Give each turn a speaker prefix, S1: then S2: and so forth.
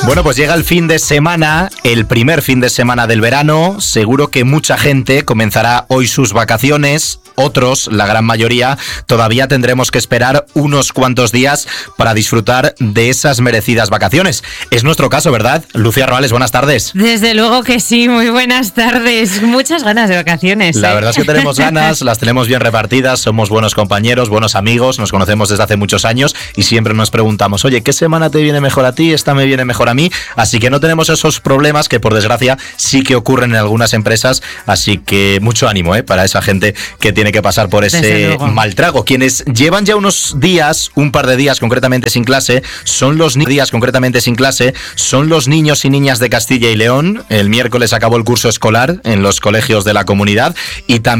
S1: Bueno, pues llega el fin de semana, el primer fin de semana del verano. Seguro que mucha gente comenzará hoy sus vacaciones. Otros, la gran mayoría, todavía tendremos que esperar unos cuantos días para disfrutar de esas merecidas vacaciones. Es nuestro caso, ¿verdad? Lucía Roales, buenas tardes.
S2: Desde luego que sí, muy buenas tardes. Muchas ganas de vacaciones.
S1: La verdad es que tenemos ganas, las tenemos bien repartidas, somos buenos compañeros, buenos amigos, nos conocemos desde hace muchos años y siempre nos preguntamos, oye, ¿qué semana te viene mejor a ti? ¿Esta me viene mejor a mí? Así que no tenemos esos problemas que por desgracia sí que ocurren en algunas empresas, así que mucho ánimo para esa gente que tiene que pasar por ese mal trago. Quienes llevan ya unos días, un par de días concretamente sin clase, son los niños y niñas de Castilla y León. El miércoles acabó el curso escolar en los colegios de la comunidad y también